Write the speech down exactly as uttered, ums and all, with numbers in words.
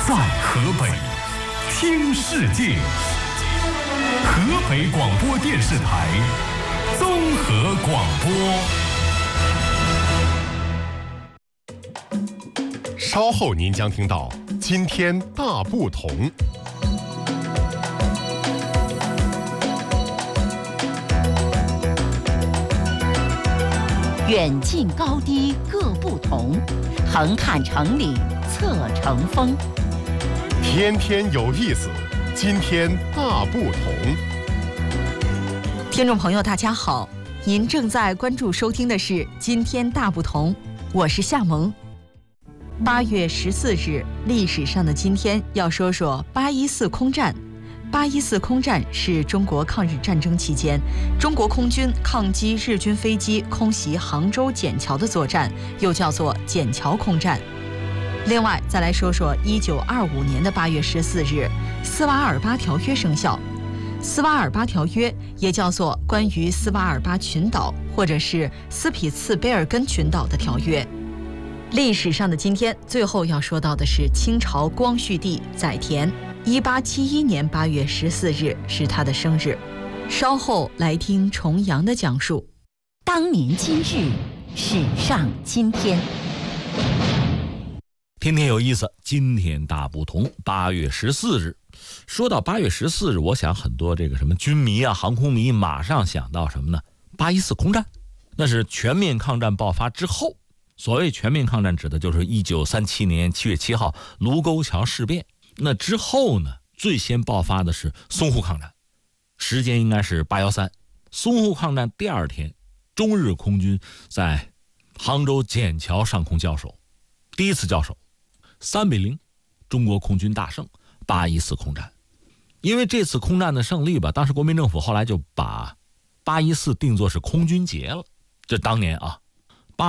在河北，听世界。河北广播电视台综合广播。稍后您将听到今天大不同。 远近高低各不同，横看成岭侧成峰。 天天有意思，今天大不同。 听众朋友大家好，您正在关注收听的是今天大不同，我是夏萌。八月十四日，历史上的今天要说说八一四空战。八一四空战是中国抗日战争期间中国空军抗击日军飞机空袭杭州笕桥的作战，又叫做笕桥空战。另外再来说说一九二五年的八月十四日，斯瓦尔巴条约生效。斯瓦尔巴条约也叫做关于斯瓦尔巴群岛或者是斯匹茨卑尔根群岛的条约。历史上的今天最后要说到的是清朝光绪帝载湉，一八七一年八月十四日是他的生日。稍后来听重阳的讲述。 当年今日，史上今天。 天天有意思，今天大不同。八月十四日，说到八月十四日，我想很多这个什么军迷啊、航空迷马上想到什么呢？八一四空战，那是全面抗战爆发之后。所谓全面抗战指的就是一九三七年七月七号卢沟桥事变。那之后呢，最先爆发的是淞沪抗战，时间应该是八一三。淞沪抗战第二天，中日空军在杭州笕桥上空交手，第一次交手，三比零，中国空军大胜。八一四空战，因为这次空战的胜利吧，当时国民政府后来就把八一四定作是空军节了。这当年啊，